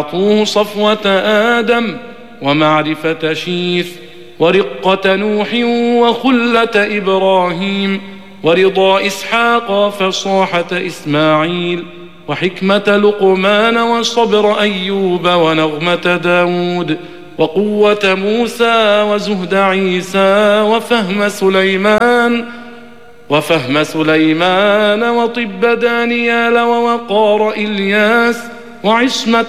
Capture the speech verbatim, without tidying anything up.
أعطوه صفوة آدم ومعرفة شيث ورقة نوح وخلة إبراهيم ورضا إسحاق فصاحة إسماعيل وحكمة لقمان وصبر أيوب ونغمة داود وقوة موسى وزهد عيسى وفهم سليمان وفهم سليمان وطب دانيال ووقار إلياس وعصمة